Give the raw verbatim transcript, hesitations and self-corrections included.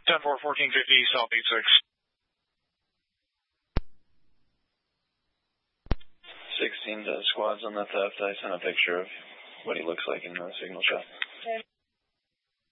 ten four, fourteen fifty, South eight six. sixteen to squads on the theft. I sent a picture of what he looks like in the signal shot. Okay.